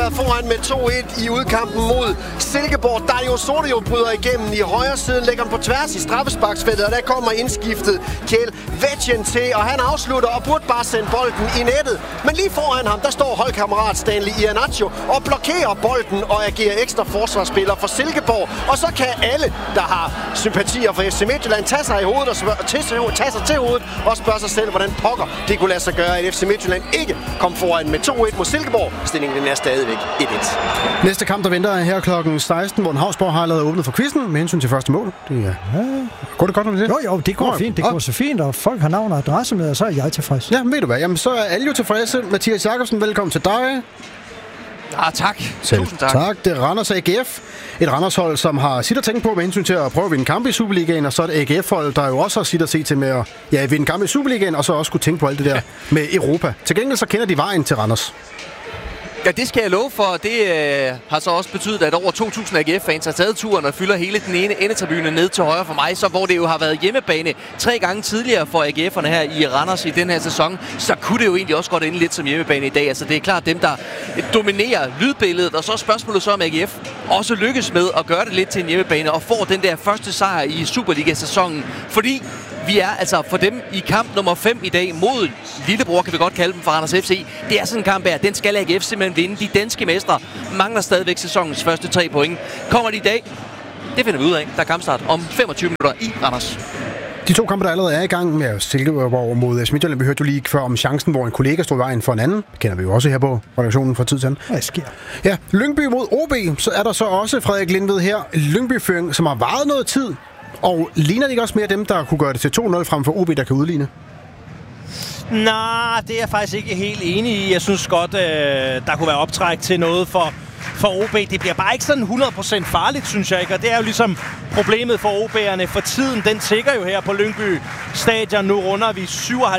Foran med 2-1 i udkampen mod Silkeborg. Dario Sordio bryder igennem i højre siden, lægger den på tværs i straffesparksfeltet, og der kommer indskiftet Kjell Vetjen til, og han afslutter og burde bare sende bolden i nettet. Men lige foran ham, der står holdkammerat Stanley Iheanacho og blokerer bolden og agerer ekstra forsvarsspiller for Silkeborg. Og så kan alle, der har sympatier for FC Midtjylland, tage sig i hovedet og tage sig til hovedet og spørge sig selv, hvordan pokker det kunne lade sig gøre, at FC Midtjylland ikke kom foran med 2-1 mod Silkeborg. Stillingen er stadigvæk 1-1. Næste kamp, der venter her klokken 16, hvor Havsborg har allerede åbnet for quizzen med hensyn til første mål. Går det godt med det? Jo, det går fint. Det går så fint, og folk har navn og adresse med, og så er jeg tilfreds. Ja, ved du hvad? Jamen, så er alle jo tilfredse. Mathias Jakobsen, velkommen til dig. Tak. Tusind tak. Det er Randers AGF. Et Randers-hold, som har sit at tænke på med hensyn til at prøve at vinde kampe i Superligaen, og så et AGF-hold, der jo også har sit at se til med at vinde kampe i Superligaen, og så også kunne tænke på alt det der med Europa. Til gengæld så kender de vejen til Randers. Ja, det skal jeg love for. Det har så også betydet, at over 2.000 AGF-fans har taget turen og fylder hele den ene endetribune ned til højre for mig, så hvor det jo har været hjemmebane 3 gange tidligere for AGF'erne her i Randers i den her sæson, så kunne det jo egentlig også godt ende lidt som hjemmebane i dag. Altså det er klart dem, der dominerer lydbilledet, og så er spørgsmålet så, om AGF også lykkes med at gøre det lidt til en hjemmebane og får den der første sejr i Superliga-sæsonen, fordi vi er altså for dem i kamp nummer 5 i dag mod lillebror, kan vi godt kalde dem, for Randers FC. Det er sådan en kamp her. Den skal AGF simpelthen vinde. De danske mestre mangler stadigvæk sæsonens første 3 point. Kommer de i dag? Det finder vi ud af. Der er kampstart om 25 minutter i Randers. De 2 kampe, der allerede er i gang med Silkeborg mod FC Midtjylland. Vi hørte jo lige før om chancen, hvor en kollega stod i vejen for en anden. Det kender vi jo også her på redaktionen fra tid til anden. Det sker. Ja, Lyngby mod OB. Så er der så også Frederik Lindved her. Lyngby-føring, som har varet noget tid. Og ligner det ikke også mere dem, der kunne gøre det til 2-0 frem for OB, der kan udligne? Nej, det er jeg faktisk ikke helt enig i. Jeg synes godt, der kunne være optræk til noget for OB. Det bliver bare ikke sådan 100% farligt, synes jeg ikke. Og det er jo ligesom problemet for OB'erne. For tiden, den tigger jo her på Lyngby Stadion. Nu runder vi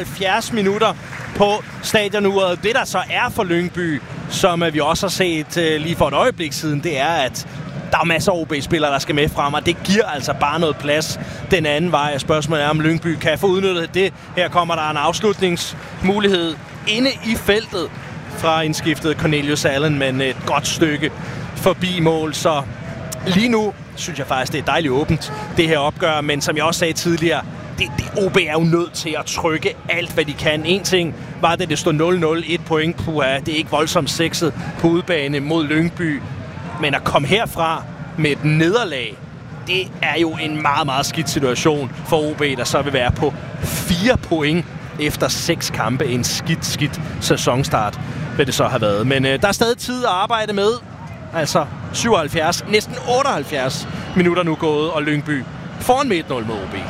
77 minutter på stadionuret. Det, der så er for Lyngby, som vi også har set lige for et øjeblik siden, det er, at der er masser af OB-spillere, der skal med frem, og det giver altså bare noget plads den anden vej. Spørgsmålet er, om Lyngby kan få udnyttet det. Her kommer der en afslutningsmulighed inde i feltet fra indskiftet Cornelius Allen, men et godt stykke forbi mål. Så lige nu synes jeg faktisk, det er dejligt åbent, det her opgør. Men som jeg også sagde tidligere, OB er jo nødt til at trykke alt, hvad de kan. En ting var, det stod 0-0, 1 point. Det er ikke voldsomt sexet på udebane mod Lyngby. Men at komme herfra med et nederlag, det er jo en meget, meget skidt situation for OB, der så vil være på 4 point efter 6 kampe. En skidt sæsonstart vil det så have været. Men der er stadig tid at arbejde med. Altså 77, næsten 78 minutter nu gået, og Lyngby foran med 1-0 mod OB.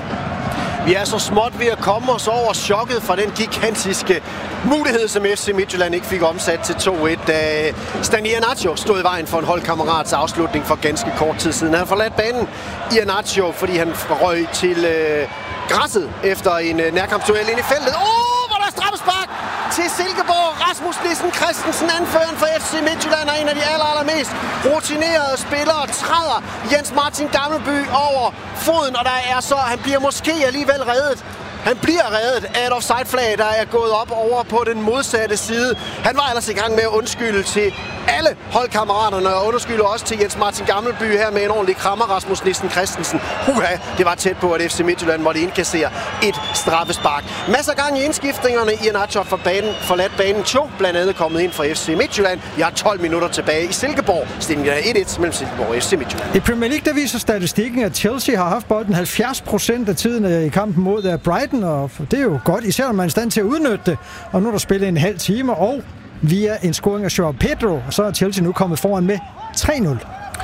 Vi er så småt ved at komme os over chokket fra den gigantiske mulighed, som FC Midtjylland ikke fik omsat til 2-1, da Stanley Iheanacho stod i vejen for en holdkammerats afslutning for ganske kort tid siden. Han har forladt banen, Iheanacho, fordi han røg til græsset efter en nærkampsduel ind i feltet. Hvor der er straffespark til Silkeborg. Rasmus Nissen Christensen, anføreren for FC Midtjylland, er en af de allermest rutinerede spillere, træder Jens Martin Gammelby over foden, og han bliver måske alligevel reddet. Han bliver reddet af et offside-flag, der er gået op over på den modsatte side. Han var ellers i gang med at undskylde til alle holdkammeraterne, og undskylder også til Jens Martin Gammelby her med en ordentlig krammer, Rasmus Nissen Christensen. Det var tæt på, at FC Midtjylland måtte indkassere et straffespark. Masser af gang i indskiftningerne. Iheanacho har forladt banen 2, blandt andet kommet ind for FC Midtjylland. Vi har 12 minutter tilbage i Silkeborg. Stillingen er 1-1 mellem Silkeborg og FC Midtjylland. I Premier League, der viser statistikken, at Chelsea har haft bolden 70% af tiden i kampen mod Brighton, og det er jo godt, især når man er i stand til at udnytte det. Og nu er der spillet en halv time, og via en scoring af Joao Pedro, så er Chelsea nu kommet foran med 3-0.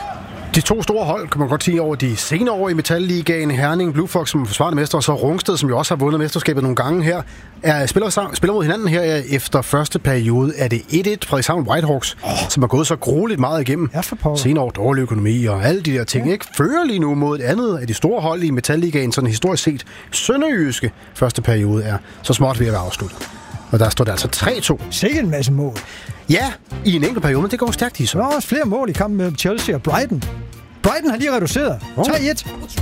De 2 store hold, kan man godt sige, over de senere år i Metal-ligaen. Herning, Blue Fox som forsvarende mester, og så Rungsted, som jo også har vundet mesterskabet nogle gange her, spiller mod hinanden her efter første periode. Er det 1-1 Frederikshavn Whitehawks, som har gået så grueligt meget igennem. Senere år dårlig økonomi og alle de der ting, ikke? Fører lige nu mod et andet af de store hold i Metal-ligaen, sådan historisk set. Sønderjyske første periode er så småt ved at være afsluttet. Og der står der altså 3-2. Sikke en masse mål. Ja, i en enkelt periode, men det går stærkt i så. Der er også flere mål i kampen med Chelsea og Brighton. Brighton har lige reduceret. 3-1.